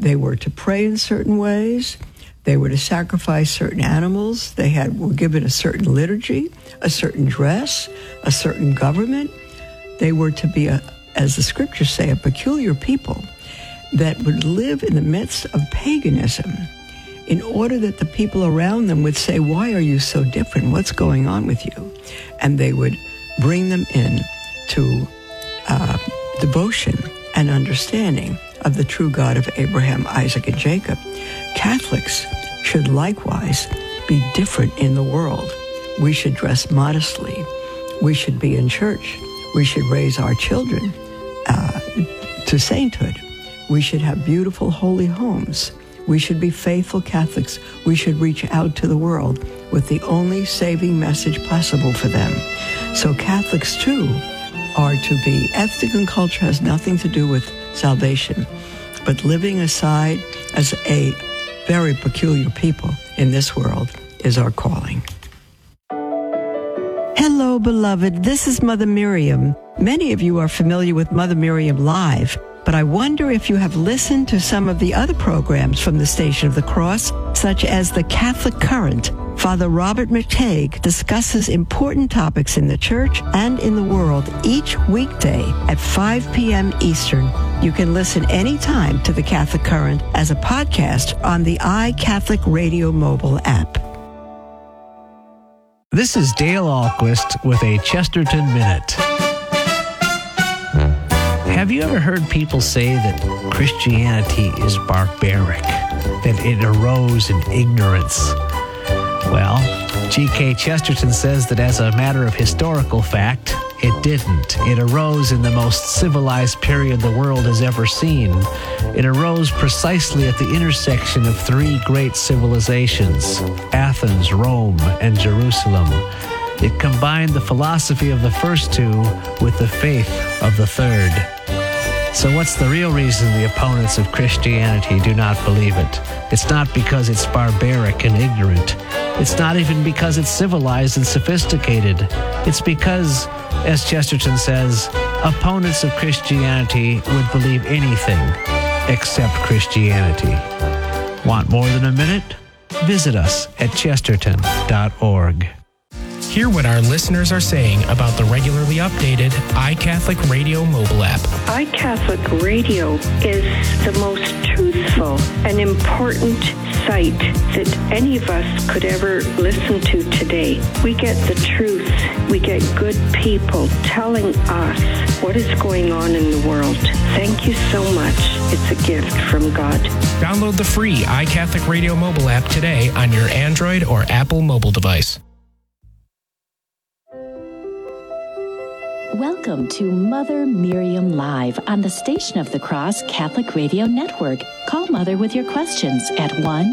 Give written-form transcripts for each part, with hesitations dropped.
They were to pray in certain ways. They were to sacrifice certain animals. They were given a certain liturgy, a certain dress, a certain government. They were to be, as the scriptures say, a peculiar people that would live in the midst of paganism in order that the people around them would say, why are you so different? What's going on with you? And they would bring them in to devotion and understanding of the true God of Abraham, Isaac, and Jacob. Catholics should likewise be different in the world. We should dress modestly. We should be in church. We should raise our children to sainthood. We should have beautiful, holy homes. We should be faithful Catholics. We should reach out to the world with the only saving message possible for them. So Catholics, too, are to be. Ethnic and culture has nothing to do with salvation, but living aside as a very peculiar people in this world is our calling. Hello, beloved. This is Mother Miriam. Many of you are familiar with Mother Miriam Live, but I wonder if you have listened to some of the other programs from the Station of the Cross, such as The Catholic Current. Father Robert McTague discusses important topics in the church and in the world each weekday at 5 p.m. Eastern. You can listen anytime to The Catholic Current as a podcast on the iCatholic Radio mobile app. This is Dale Ahlquist with a Chesterton Minute. Have you ever heard people say that Christianity is barbaric, that it arose in ignorance? Well, G.K. Chesterton says that as a matter of historical fact, it didn't. It arose in the most civilized period the world has ever seen. It arose precisely at the intersection of three great civilizations, Athens, Rome, and Jerusalem. It combined the philosophy of the first two with the faith of the third. So what's the real reason the opponents of Christianity do not believe it? It's not because it's barbaric and ignorant. It's not even because it's civilized and sophisticated. It's because, as Chesterton says, opponents of Christianity would believe anything except Christianity. Want more than a minute? Visit us at chesterton.org. Hear what our listeners are saying about the regularly updated iCatholic Radio mobile app. iCatholic Radio is the most truthful and important site that any of us could ever listen to today. We get the truth. We get good people telling us what is going on in the world. Thank you so much. It's a gift from God. Download the free iCatholic Radio mobile app today on your Android or Apple mobile device. Welcome to Mother Miriam Live on the Station of the Cross Catholic Radio Network. Call Mother with your questions at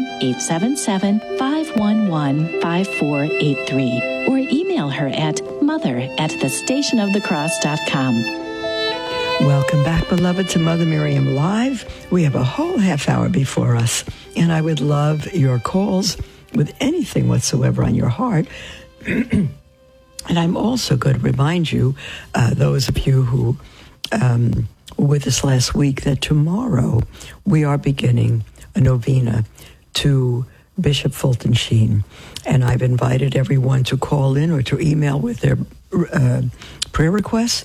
1-877-511-5483 or email her at mother@thestationofthecross.com. Welcome back, beloved, to Mother Miriam Live. We have a whole half hour before us, and I would love your calls with anything whatsoever on your heart. And I'm also going to remind you, those of you who were with us last week, that tomorrow we are beginning a novena to Bishop Fulton Sheen. And I've invited everyone to call in or to email with their prayer requests.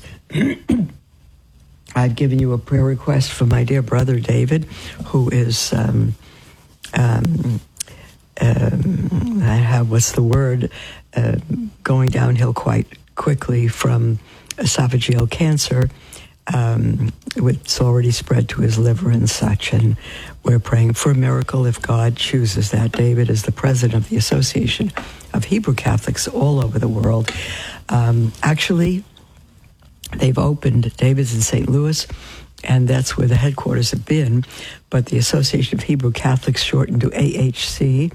I've given you a prayer request for my dear brother David, who is, going downhill quite quickly from esophageal cancer. It's already spread to his liver and such, and we're praying for a miracle if God chooses that. David is the president of the Association of Hebrew Catholics all over the world. Actually, they've opened, David's in St. Louis, and that's where the headquarters have been, but the Association of Hebrew Catholics, shortened to AHC,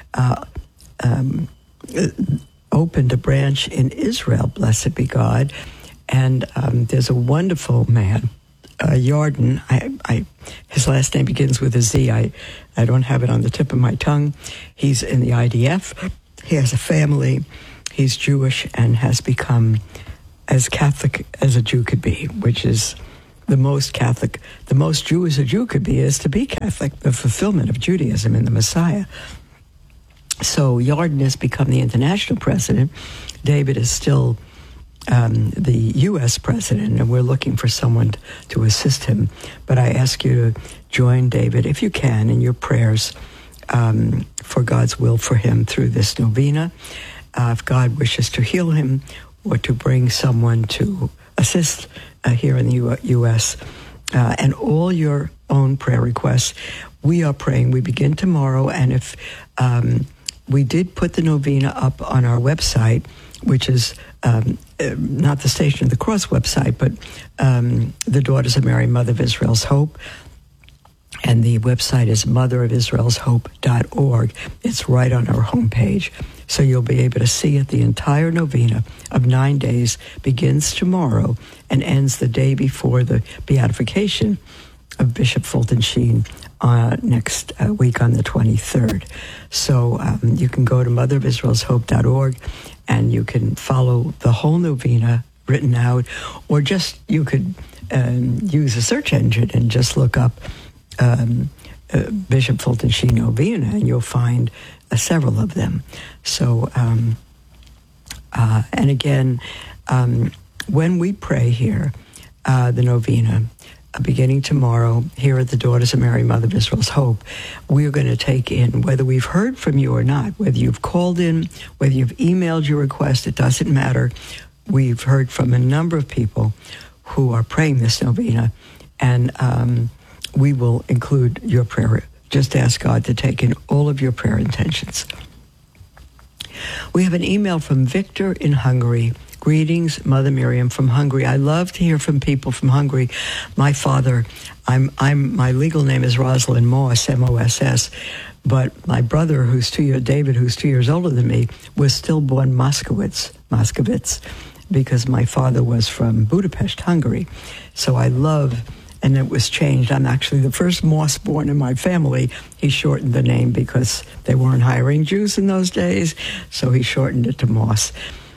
opened a branch in Israel, blessed be God, and there's a wonderful man, Yarden. His last name begins with a Z. I don't have it on the tip of my tongue. He's in the IDF. He has a family. He's Jewish and has become as Catholic as a Jew could be, which is the most Catholic, the most Jewish a Jew could be is to be Catholic, the fulfillment of Judaism in the Messiah. So Yarden has become the international president. David is still the U.S. president, and we're looking for someone to assist him. But I ask you to join David, if you can, in your prayers for God's will for him through this novena. If God wishes to heal him or to bring someone to assist here in the U.S., and all your own prayer requests, we are praying. We begin tomorrow, and if we did put the novena up on our website, which is not the Station of the Cross website, but the Daughters of Mary, Mother of Israel's Hope. And the website is motherofisraelshope.org. It's right on our homepage. So you'll be able to see it. The entire novena of 9 days begins tomorrow and ends the day before the beatification of Bishop Fulton Sheen next week on the 23rd. So you can go to motherofisraelshope.org and you can follow the whole novena written out, or just you could use a search engine and just look up Bishop Fulton Sheen novena, and you'll find several of them. So, and again, when we pray here, the novena, beginning tomorrow here at the Daughters of Mary, Mother of Israel's Hope, we're going to take in, whether we've heard from you or not, whether you've called in, whether you've emailed your request, it doesn't matter. We've heard from a number of people who are praying this novena, and we will include your prayer. Just ask God to take in all of your prayer intentions. We have an email from Victor in Hungary. Greetings, Mother Miriam from Hungary. I love to hear from people from Hungary. My father, my legal name is Rosalind Moss, M-O-S-S, but my brother, David, who's 2 years older than me, was stillborn Moskowitz, because my father was from Budapest, Hungary. So I love, and it was changed. I'm actually the first Moss born in my family. He shortened the name because they weren't hiring Jews in those days, so he shortened it to Moss.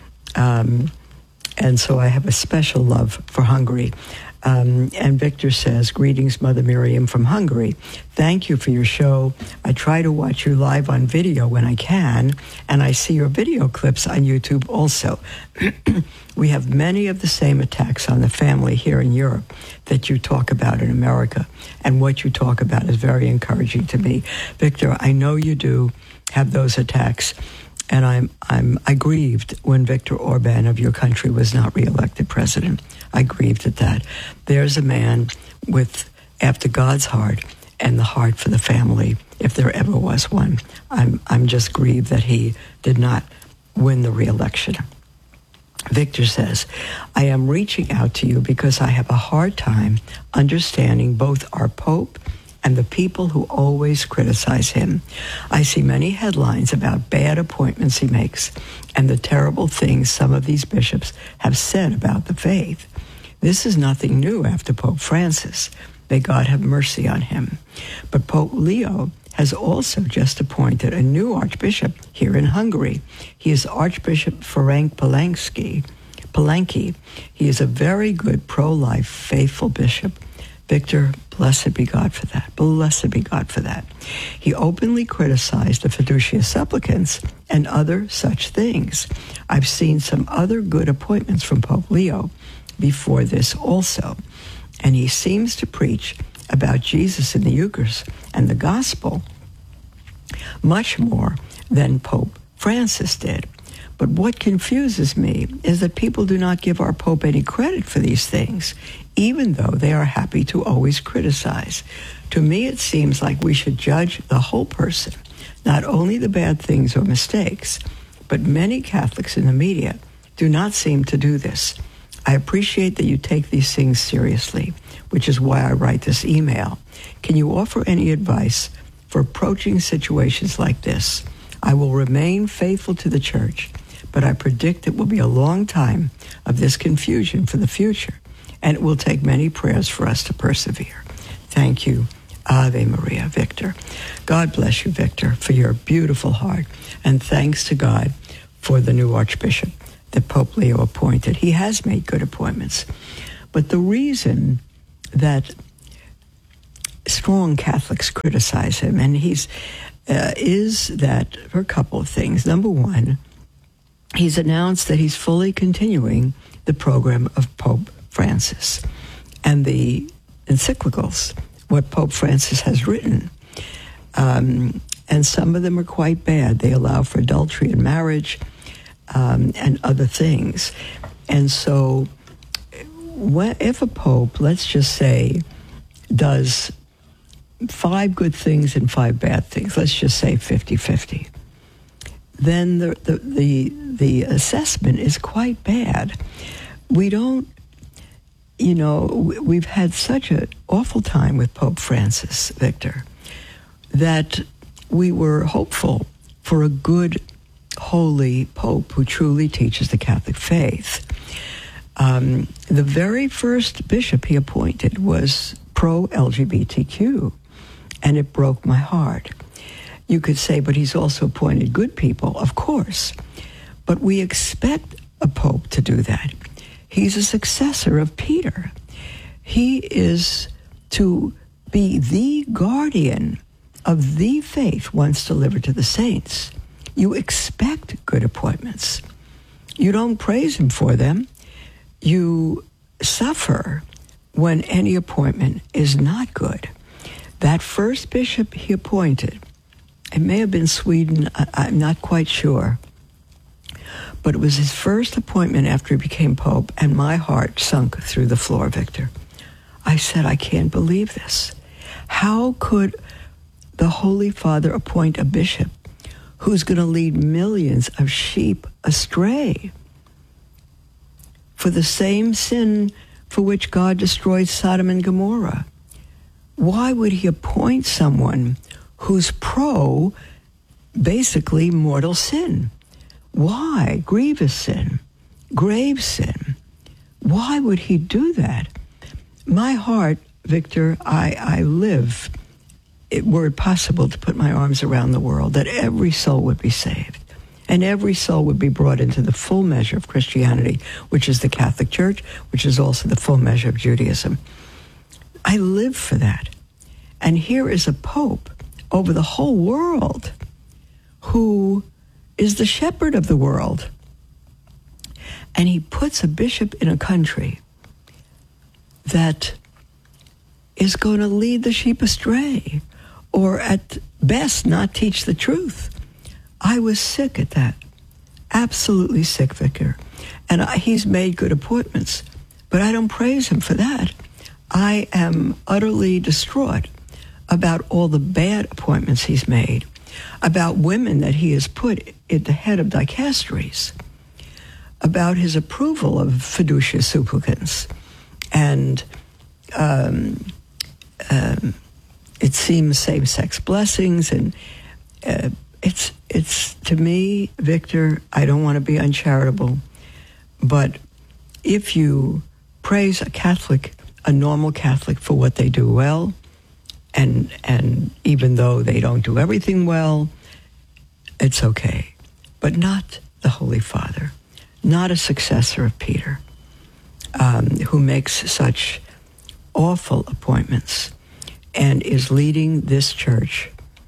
And so I have a special love for Hungary. And Victor says, greetings, Mother Miriam from Hungary. Thank you for your show. I try to watch you live on video when I can, and I see your video clips on YouTube also. We have many of the same attacks on the family here in Europe that you talk about in America, and what you talk about is very encouraging to me. Victor, I know you do have those attacks, and I grieved when Viktor Orban of your country was not reelected president. I grieved at that. There's a man after God's heart and the heart for the family, if there ever was one. I'm just grieved that he did not win the reelection. Victor says, I am reaching out to you because I have a hard time understanding both our Pope and the people who always criticize him. I see many headlines about bad appointments he makes and the terrible things some of these bishops have said about the faith. This is nothing new after Pope Francis. May God have mercy on him. But Pope Leo has also just appointed a new archbishop here in Hungary. He is Archbishop Ferenc Palanki. He is a very good pro-life, faithful bishop. Victor, blessed be God for that. Blessed be God for that. He openly criticized the fiducia supplicants and other such things. I've seen some other good appointments from Pope Leo before this also. And he seems to preach about Jesus in the Eucharist and the gospel much more than Pope Francis did. But what confuses me is that people do not give our Pope any credit for these things, even though they are happy to always criticize. To me, it seems like we should judge the whole person, not only the bad things or mistakes, but many Catholics in the media do not seem to do this. I appreciate that you take these things seriously, which is why I write this email. Can you offer any advice for approaching situations like this? I will remain faithful to the Church, but I predict it will be a long time of this confusion for the future, and it will take many prayers for us to persevere. Thank you, Ave Maria, Victor. God bless you, Victor, for your beautiful heart, and thanks to God for the new Archbishop that Pope Leo appointed. He has made good appointments. But the reason that strong Catholics criticize him, and is that for a couple of things. Number one, he's announced that he's fully continuing the program of Pope Francis and the encyclicals, what Pope Francis has written. And some of them are quite bad. They allow for adultery in marriage and other things. And so if a pope, let's just say, does 5 good things and 5 bad things, let's just say 50-50, then the assessment is quite bad. We don't, we've had such an awful time with Pope Francis, Victor, that we were hopeful for a good, holy pope who truly teaches the Catholic faith. The very first bishop he appointed was pro-LGBTQ, and it broke my heart. You could say, but he's also appointed good people, of course. But we expect a pope to do that. He's a successor of Peter. He is to be the guardian of the faith once delivered to the saints. You expect good appointments. You don't praise him for them. You suffer when any appointment is not good. That first bishop he appointed, it may have been Sweden, I'm not quite sure, but it was his first appointment after he became pope, and my heart sunk through the floor, Victor. I said, I can't believe this. How could the Holy Father appoint a bishop who's going to lead millions of sheep astray for the same sin for which God destroyed Sodom and Gomorrah? Why would he appoint someone who's pro, basically, mortal sin? Why? Grievous sin, grave sin. Why would he do that? My heart, Victor, I live, were it possible to put my arms around the world, that every soul would be saved, and every soul would be brought into the full measure of Christianity, which is the Catholic Church, which is also the full measure of Judaism. I live for that. And here is a pope over the whole world who is the shepherd of the world. And he puts a bishop in a country that is going to lead the sheep astray, or at best not teach the truth. I was sick at that. Absolutely sick, Vicar. And he's made good appointments, but I don't praise him for that. I am utterly distraught about all the bad appointments he's made, about women that he has put at the head of dicasteries, about his approval of fiducia supplicans, and it seems same-sex blessings, and it's to me, Victor, I don't want to be uncharitable, but if you praise a Catholic, a normal Catholic, for what they do well, and even though they don't do everything well, it's okay. But not the Holy Father, not a successor of Peter, who makes such awful appointments and is leading this church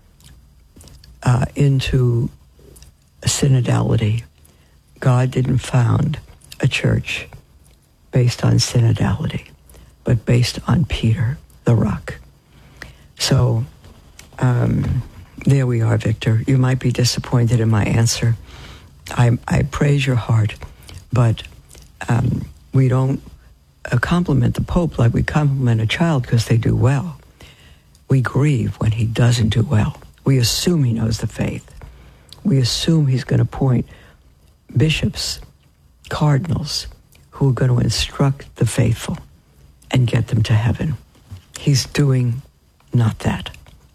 into a synodality. God didn't found a church based on synodality, but based on Peter, the rock. So there we are, Victor. You might be disappointed in my answer. I praise your heart, but we don't compliment the Pope like we compliment a child because they do well. We grieve when he doesn't do well. We assume he knows the faith. We assume he's going to appoint bishops, cardinals, who are going to instruct the faithful and get them to heaven. He's doing not that.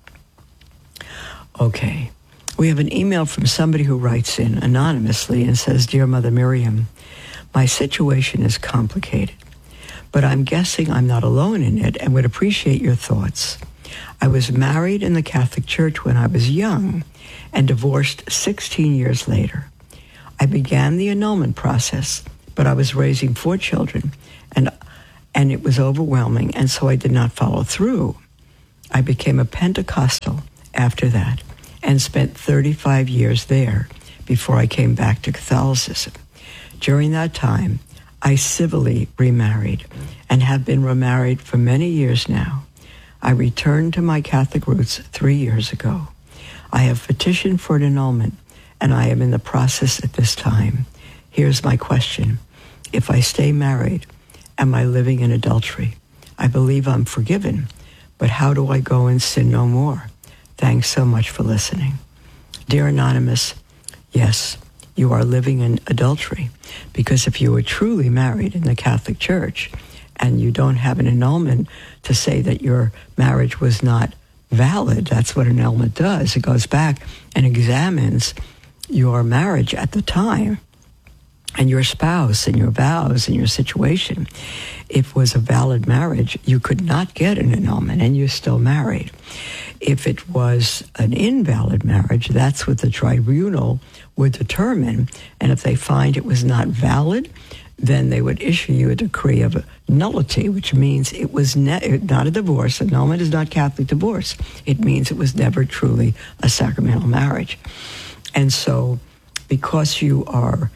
Okay. We have an email from somebody who writes in anonymously and says, Dear Mother Miriam, my situation is complicated, but I'm guessing I'm not alone in it and would appreciate your thoughts. I was married in the Catholic Church when I was young and divorced 16 years later. I began the annulment process, but I was raising 4 children, and and it was overwhelming, and so I did not follow through. I became a Pentecostal after that and spent 35 years there before I came back to Catholicism. During that time, I civilly remarried and have been remarried for many years now. I returned to my Catholic roots 3 years ago. I have petitioned for an annulment, and I am in the process at this time. Here's my question. If I stay married, am I living in adultery? I believe I'm forgiven, but how do I go and sin no more? Thanks so much for listening. Dear Anonymous, yes, you are living in adultery, because if you were truly married in the Catholic Church and you don't have an annulment to say that your marriage was not valid, that's what an annulment does. It goes back and examines your marriage at the time and your spouse and your vows and your situation. If it was a valid marriage, you could not get an annulment and you're still married. If it was an invalid marriage, that's what the tribunal would determine. And if they find it was not valid, then they would issue you a decree of nullity, which means it was not a divorce. Annulment is not Catholic divorce. It means it was never truly a sacramental marriage. And so because you are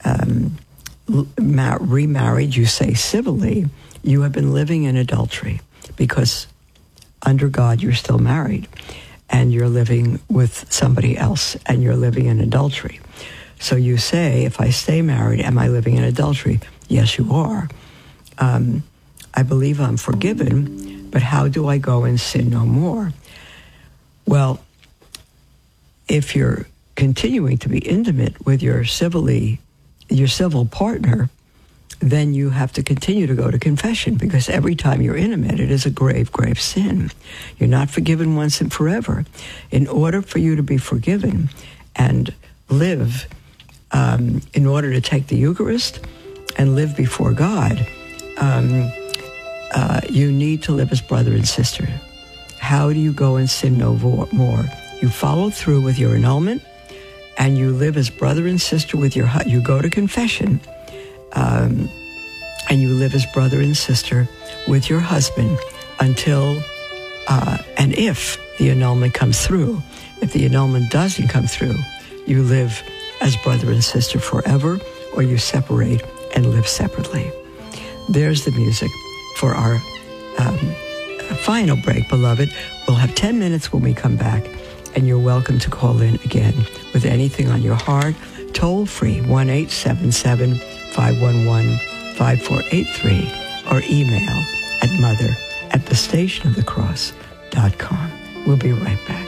remarried, you say civilly, you have been living in adultery, because under God you're still married and you're living with somebody else and you're living in adultery. So you say, if I stay married, am I living in adultery? Yes, you are. I believe I'm forgiven, but how do I go and sin no more? Well, if you're continuing to be intimate with your civil partner, then you have to continue to go to confession, because every time you're intimate, it is a grave, grave sin. You're not forgiven once and forever. In order for you to be forgiven and live, in order to take the Eucharist and live before God, you need to live as brother and sister. How do you go and sin no more? You follow through with your annulment, and you live as brother and sister with you go to confession, and you live as brother and sister with your husband until, and if the annulment comes through. If the annulment doesn't come through, you live as brother and sister forever, or you separate and live separately. There's the music for our final break, beloved. We'll have 10 minutes when we come back, and you're welcome to call in again with anything on your heart. Toll free, 1-877-511-5483, or email at mother@thestationofthecross.com. We'll be right back.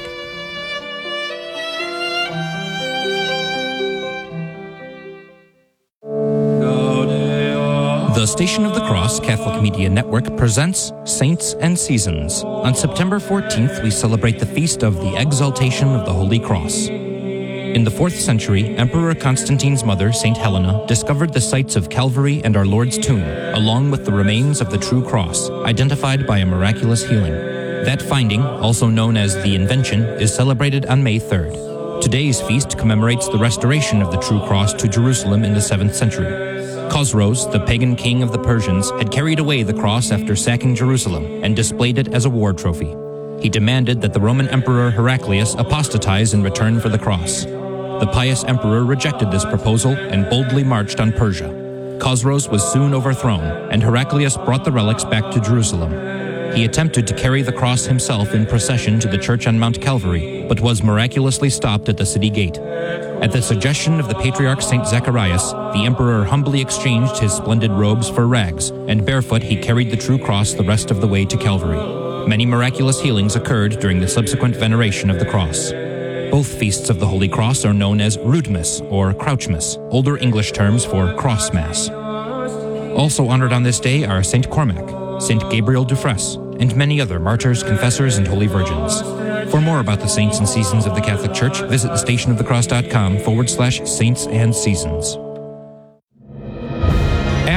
The Station of the Cross Catholic Media Network presents Saints and Seasons. On September 14th, we celebrate the feast of the Exaltation of the Holy Cross. In the 4th century, Emperor Constantine's mother, St. Helena, discovered the sites of Calvary and our Lord's tomb, along with the remains of the true cross, identified by a miraculous healing. That finding, also known as the Invention, is celebrated on May 3rd. Today's feast commemorates the restoration of the true cross to Jerusalem in the 7th century. Khosroes, the pagan king of the Persians, had carried away the cross after sacking Jerusalem and displayed it as a war trophy. He demanded that the Roman Emperor Heraclius apostatize in return for the cross. The pious emperor rejected this proposal and boldly marched on Persia. Khosroes was soon overthrown, and Heraclius brought the relics back to Jerusalem. He attempted to carry the cross himself in procession to the church on Mount Calvary, but was miraculously stopped at the city gate. At the suggestion of the Patriarch St. Zacharias, the emperor humbly exchanged his splendid robes for rags, and barefoot he carried the true cross the rest of the way to Calvary. Many miraculous healings occurred during the subsequent veneration of the cross. Both feasts of the Holy Cross are known as Roodmas or Crouchmas, older English terms for Cross Mass. Also honored on this day are St. Cormac, St. Gabriel Dufresne, and many other martyrs, confessors, and holy virgins. For more about the saints and seasons of the Catholic Church, visit thestationofthecross.com/saints and seasons.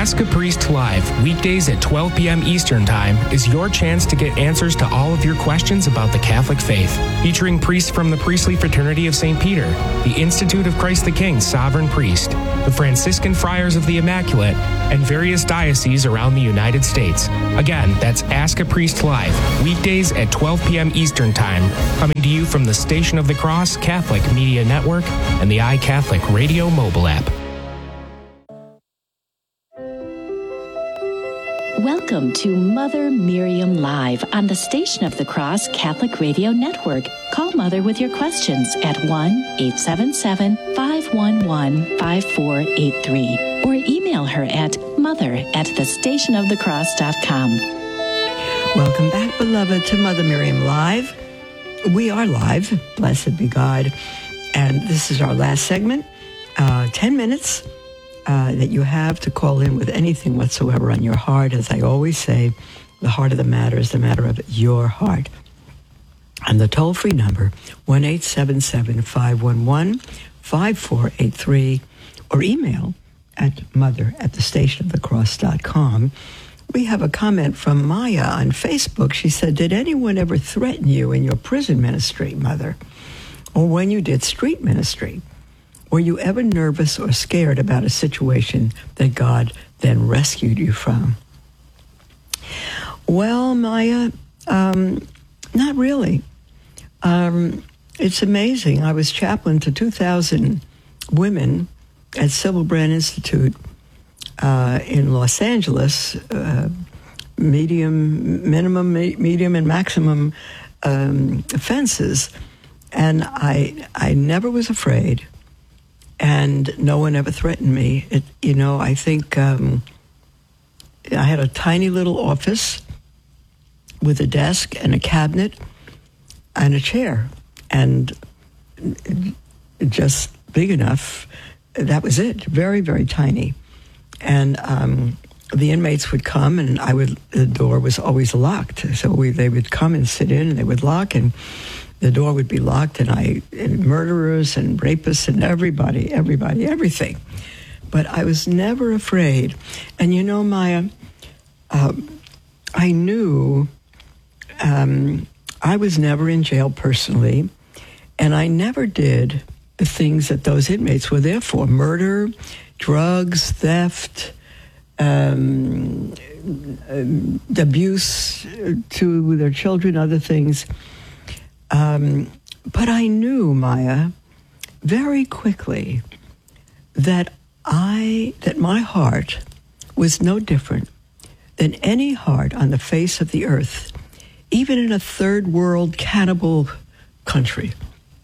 Ask a Priest Live, weekdays at 12 p.m. Eastern Time, is your chance to get answers to all of your questions about the Catholic faith. Featuring priests from the Priestly Fraternity of St. Peter, the Institute of Christ the King Sovereign Priest, the Franciscan Friars of the Immaculate, and various dioceses around the United States. Again, that's Ask a Priest Live, weekdays at 12 p.m. Eastern Time, coming to you from the Station of the Cross Catholic Media Network and the iCatholic Radio mobile app. Welcome to Mother Miriam Live on the Station of the Cross Catholic Radio Network. Call Mother with your questions at 1-877-511-5483 or email her at mother@thestationofthecross.com. Welcome back, beloved, to Mother Miriam Live. We are live, blessed be God. And this is our last segment, 10 minutes that you have to call in with anything whatsoever on your heart. As I always say, the heart of the matter is the matter of your heart. And the toll-free number, 1-877-511-5483, or email at mother@thestationofthecross.com. We have a comment from Maya on Facebook. She said, did anyone ever threaten you in your prison ministry, Mother? Or when you did street ministry? Were you ever nervous or scared about a situation that God then rescued you from? Well, Maya, not really. It's amazing. I was chaplain to 2,000 women at Sybil Brand Institute in Los Angeles, minimum, medium, and maximum offenses. And I never was afraid. And no one ever threatened me. I think I had a tiny little office with a desk and a cabinet and a chair, and just big enough. That was it. Very, very tiny. And the inmates would come, and the door was always locked. So they would come and sit in, and they would lock, and the door would be locked, and murderers and rapists and everybody, everything. But I was never afraid. And Maya, I knew I was never in jail personally, and I never did the things that those inmates were there for: murder, drugs, theft, abuse to their children, other things. But I knew, Maya, very quickly that my heart was no different than any heart on the face of the earth, even in a third world cannibal country.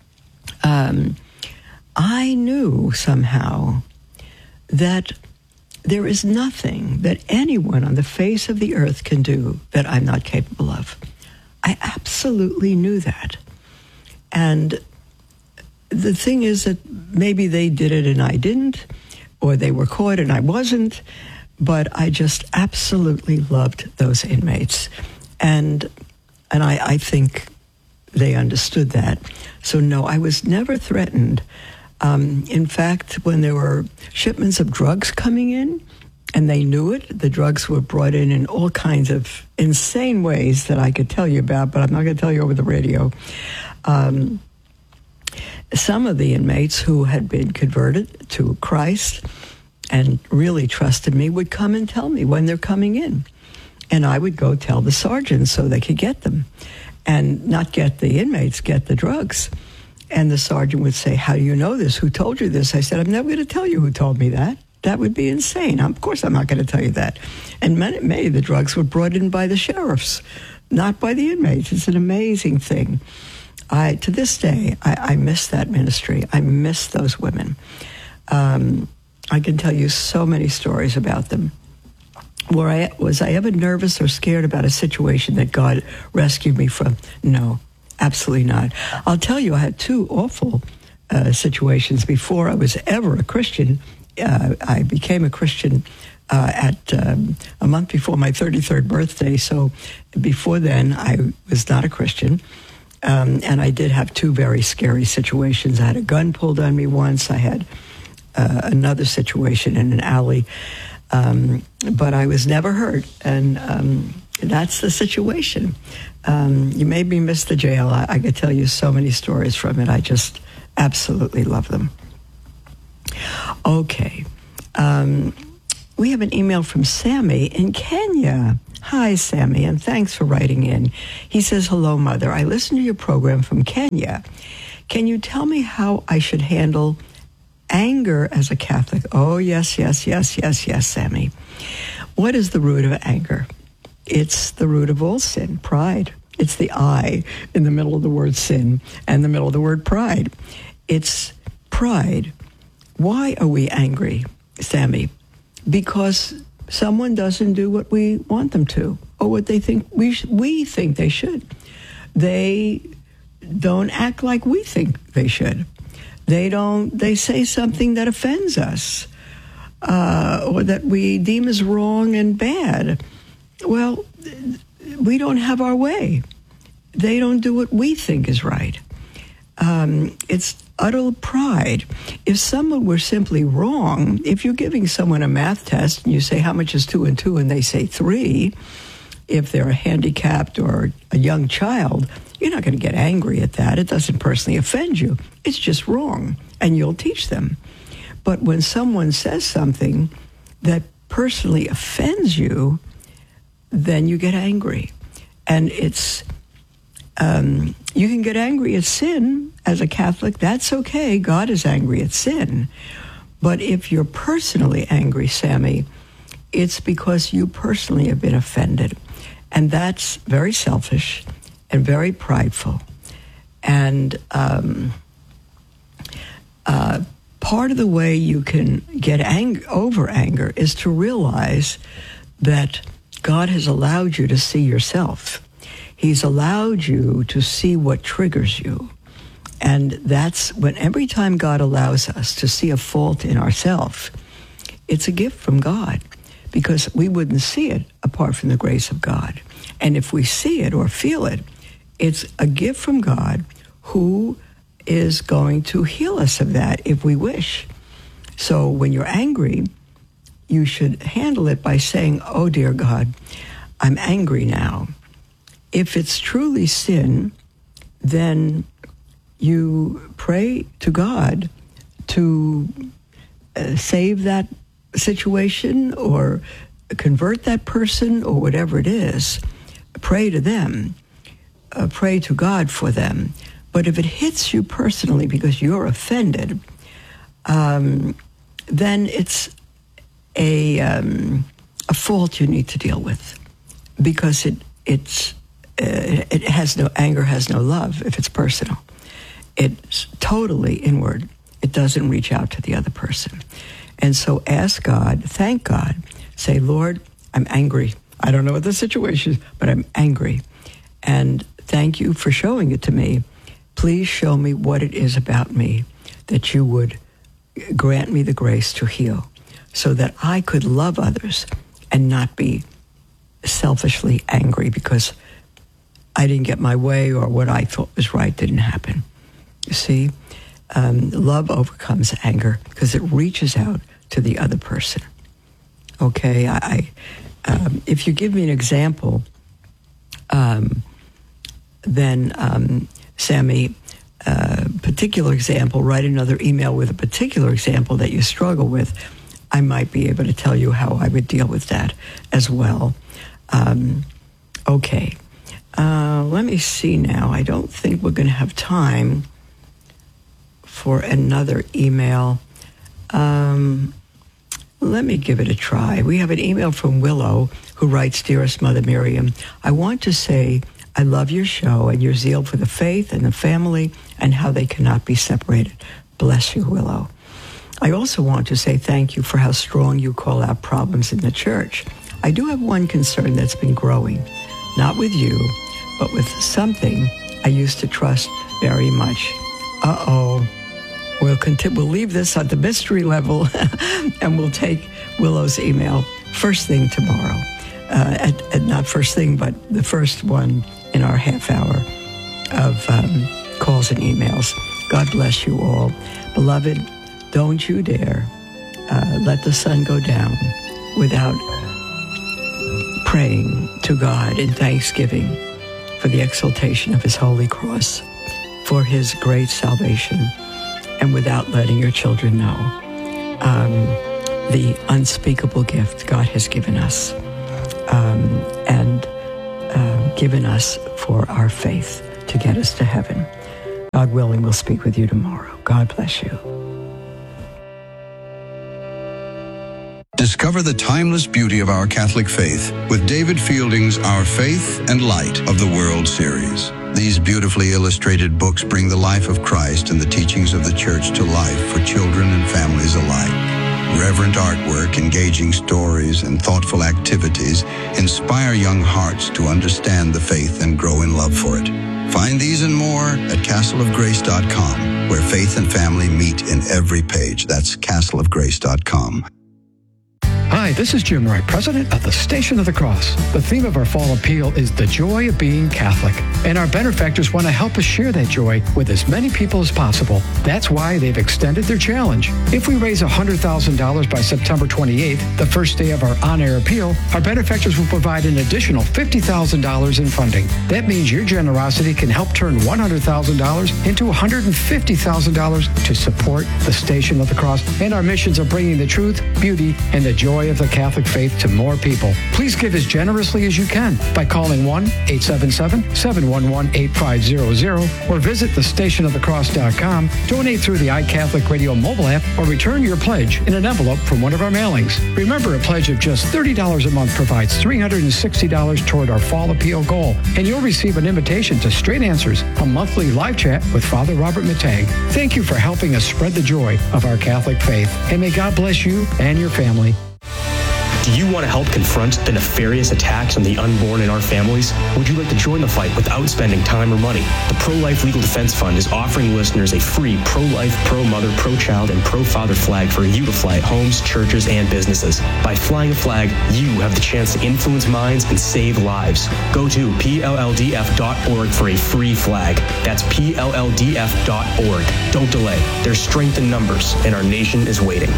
I knew somehow that there is nothing that anyone on the face of the earth can do that I'm not capable of. I absolutely knew that. And the thing is that maybe they did it and I didn't, or they were caught and I wasn't, but I just absolutely loved those inmates. And I think they understood that. So no, I was never threatened. In fact, when there were shipments of drugs coming in, and they knew it, the drugs were brought in all kinds of insane ways that I could tell you about, but I'm not going to tell you over the radio. Some of the inmates who had been converted to Christ and really trusted me would come and tell me when they're coming in. And I would go tell the sergeants so they could get them. And not get the inmates, get the drugs. And the sergeant would say, how do you know this? Who told you this? I said, I'm never going to tell you who told me that. That would be insane. Of course I'm not going to tell you that. And many of the drugs were brought in by the sheriffs, not by the inmates. It's an amazing thing. To this day, I miss that ministry. I miss those women. I can tell you so many stories about them. Was I ever nervous or scared about a situation that God rescued me from? No, absolutely not. I'll tell you, I had two awful situations before I was ever a Christian. I became a Christian at a month before my 33rd birthday. So before then, I was not a Christian. And I did have two very scary situations. I had a gun pulled on me once. I had another situation in an alley But I was never hurt, and that's the situation. You made me miss the jail. I could tell you so many stories from it. I just absolutely love them. Okay. We have an email from Sammy in Kenya. Hi, Sammy, and thanks for writing in. He says, hello, Mother. I listen to your program from Kenya. Can you tell me how I should handle anger as a Catholic? Oh, yes, Sammy. What is the root of anger? It's the root of all sin, pride. It's the I in the middle of the word sin and the middle of the word pride. It's pride. Why are we angry, Sammy? Because someone doesn't do what we want them to, or what they think we think they should. They don't act like we think they should. They say something that offends us, or that we deem as wrong and bad. Well, we don't have our way. They don't do what we think is right. It's utter pride. If someone were simply wrong, if you're giving someone a math test and you say, how much is 2 and 2, and they say 3, if they're handicapped or a young child, you're not going to get angry at that. It doesn't personally offend you. It's just wrong, and you'll teach them. But when someone says something that personally offends you, then you get angry. And it's, you can get angry at sin as a Catholic. That's okay. God is angry at sin. But if you're personally angry, Sammy, it's because you personally have been offended. And that's very selfish and very prideful. And part of the way you can get over anger is to realize that God has allowed you to see yourself. He's allowed you to see what triggers you. And that's when every time God allows us to see a fault in ourselves, it's a gift from God, because we wouldn't see it apart from the grace of God. And if we see it or feel it, it's a gift from God who is going to heal us of that if we wish. So when you're angry, you should handle it by saying, oh, dear God, I'm angry now. If it's truly sin, then you pray to God to save that situation or convert that person or whatever it is. Pray to them. Pray to God for them. But if it hits you personally because you're offended, then it's a fault you need to deal with, because it has no anger, has no love if it's personal. It's totally inward. It doesn't reach out to the other person. And so ask God, thank God, say, Lord, I'm angry. I don't know what the situation is, but I'm angry. And thank you for showing it to me. Please show me what it is about me that you would grant me the grace to heal, so that I could love others and not be selfishly angry because I didn't get my way or what I thought was right didn't happen. You see, love overcomes anger because it reaches out to the other person. Okay, if you give me an example, then Sammy, particular example, write another email with a particular example that you struggle with. I might be able to tell you how I would deal with that as well. Okay. Let me see now. I don't think we're going to have time for another email. Let me give it a try. We have an email from Willow who writes, Dearest Mother Miriam, I want to say I love your show and your zeal for the faith and the family and how they cannot be separated. Bless you, Willow. I also want to say thank you for how strong you call out problems in the church. I do have one concern that's been growing, not with you, but with something I used to trust very much. We'll leave this at the mystery level and we'll take Willow's email first thing tomorrow. Not first thing, but the first one in our half hour of calls and emails. God bless you all. Beloved, don't you dare let the sun go down without praying to God in thanksgiving for the exaltation of his holy cross, for his great salvation, and without letting your children know the unspeakable gift God has given us and given us for our faith to get us to heaven. God willing, we'll speak with you tomorrow. God bless you. Discover the timeless beauty of our Catholic faith with David Fielding's Our Faith and Light of the World series. These beautifully illustrated books bring the life of Christ and the teachings of the Church to life for children and families alike. Reverent artwork, engaging stories, and thoughtful activities inspire young hearts to understand the faith and grow in love for it. Find these and more at castleofgrace.com, where faith and family meet in every page. That's castleofgrace.com. Hi, this is Jim Wright, president of the Station of the Cross. The theme of our fall appeal is the joy of being Catholic, and our benefactors want to help us share that joy with as many people as possible. That's why they've extended their challenge. If we raise $100,000 by September 28th, the first day of our on-air appeal, our benefactors will provide an additional $50,000 in funding. That means your generosity can help turn $100,000 into $150,000 to support the Station of the Cross and our missions of bringing the truth, beauty, and the joy of the Catholic faith to more people. Please give as generously as you can by calling 1-877-711-8500 or visit thestationofthecross.com, donate through the iCatholic Radio mobile app, or return your pledge in an envelope from one of our mailings. Remember, a pledge of just $30 a month provides $360 toward our fall appeal goal, and you'll receive an invitation to Straight Answers, a monthly live chat with Father Robert Matang. Thank you for helping us spread the joy of our Catholic faith, and may God bless you and your family. Do you want to help confront the nefarious attacks on the unborn in our families? Would you like to join the fight without spending time or money? The Pro-Life Legal Defense Fund is offering listeners a free pro-life, pro-mother, pro-child, and pro-father flag for you to fly at homes, churches, and businesses. By flying a flag, you have the chance to influence minds and save lives. Go to PLLDF.org for a free flag. That's PLLDF.org. Don't delay. There's strength in numbers, and our nation is waiting.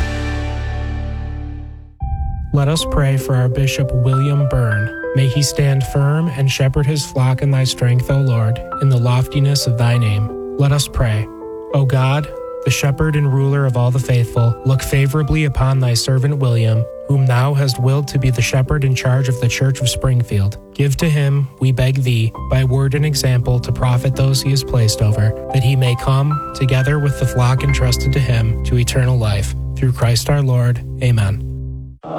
Let us pray for our Bishop William Byrne. May he stand firm and shepherd his flock in thy strength, O Lord, in the loftiness of thy name. Let us pray. O God, the shepherd and ruler of all the faithful, look favorably upon thy servant William, whom thou hast willed to be the shepherd in charge of the Church of Springfield. Give to him, we beg thee, by word and example to profit those he has placed over, that he may come, together with the flock entrusted to him, to eternal life. Through Christ our Lord. Amen.